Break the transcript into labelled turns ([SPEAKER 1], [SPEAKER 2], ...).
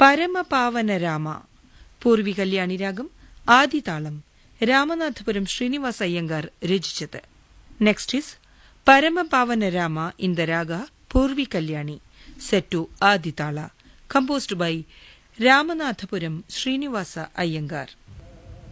[SPEAKER 1] പരമപാവനരാമ പൂർവി കല്യാണി രാഗം ആദിതാളം രാമനാഥപുരം ശ്രീനിവാസ അയ്യങ്കാർ രചിച്ചത്. Next is പരമപാവനരാമ in the raga Purvi Kalyani set to Adi tala composed by Ramanathapuram Srinivasa Iyengar.